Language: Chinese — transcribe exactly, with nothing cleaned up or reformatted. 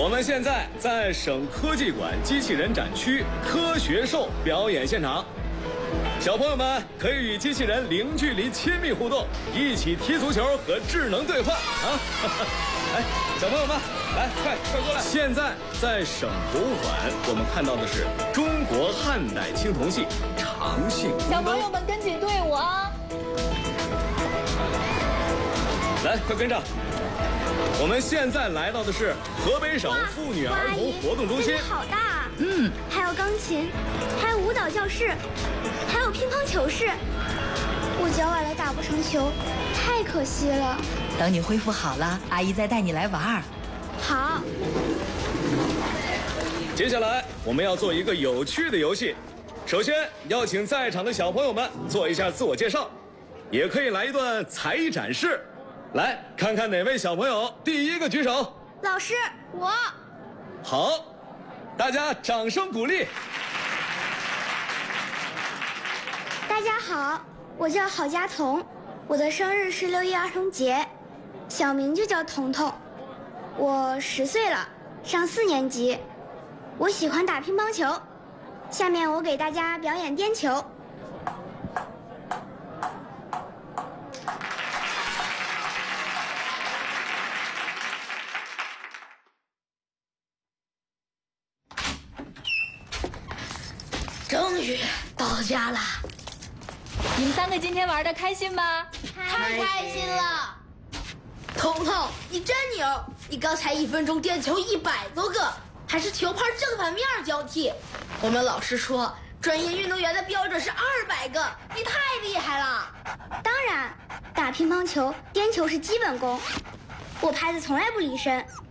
我们现在在省科技馆机器人展区科学兽表演现场，小朋友们可以与机器人零距离亲密互动，一起踢足球和智能对话啊！哎，小朋友们，来，快快过来！现在在省博物馆，我们看到的是中国汉代青铜器长信宫灯。 小朋友们跟紧队伍啊！ 来，快跟上！我们现在来到的是河北省妇女儿童活动中心。 这里好大，嗯，还有钢琴，还有舞蹈教室，还有乒乓球室。我脚崴了，打不成球，太可惜了。 等你恢复好了，阿姨再带你来玩儿。 好。 接下来我们要做一个有趣的游戏，首先要请在场的小朋友们做一下自我介绍，也可以来一段才艺展示。来看看哪位小朋友第一个举手。 老师，我。 好，大家掌声鼓励。 大家好，我叫郝佳彤，我的生日是六一儿童节，小名就叫彤彤。我十岁了，上四年级。我喜欢打乒乓球，下面我给大家表演颠球。 终于到家了， 你们三个今天玩的开心吗？ 太开心了！彤彤，你真牛！你刚才一分钟颠球一百多个，还是球拍正反面交替。我们老师说，专业运动员的标准是二百个，你太厉害了。 当然，打乒乓球颠球是基本功，我拍子从来不离身。